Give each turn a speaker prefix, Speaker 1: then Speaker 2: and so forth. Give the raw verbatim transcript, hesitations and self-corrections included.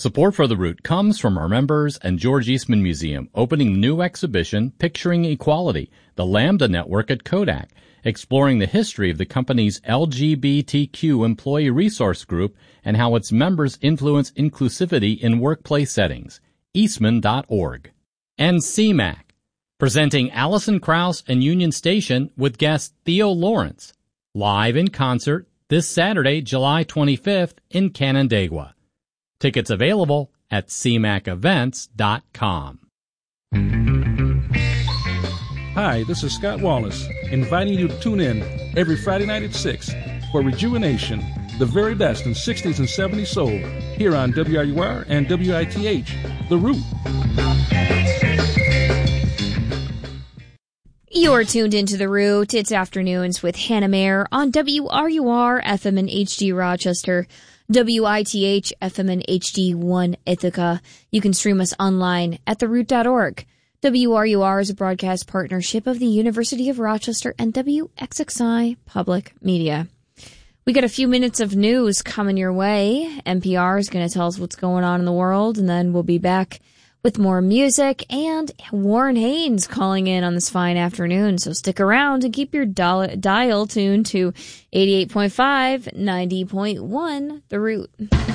Speaker 1: Support for The Root comes from our members and George Eastman Museum, opening the new exhibition, Picturing Equality, the Lambda Network at Kodak, exploring the history of the company's L G B T Q employee resource group and how its members influence inclusivity in workplace settings. Eastman dot org. And C M A C, presenting Alison Krauss and Union Station with guest Theo Lawrence, live in concert this Saturday, July twenty-fifth in Canandaigua. Tickets available at c mac events dot com.
Speaker 2: Hi, this is Scott Wallace, inviting you to tune in every Friday night at six for Rejuvenation, the very best in sixties and seventies soul, here on W R U R and W I T H, The Root.
Speaker 3: You're tuned into The Root. It's afternoons with Hannah Mayer on W R U R F M and H D Rochester, W I T H F M and H D one Ithaca. You can stream us online at the root dot org. W R U R is a broadcast partnership of the University of Rochester and W X X I Public Media. We got a few minutes of news coming your way. N P R is going to tell us what's going on in the world, and then we'll be back with more music and Warren Haynes calling in on this fine afternoon. So stick around and keep your dial, dial tuned to eighty-eight point five, ninety point one, The Root.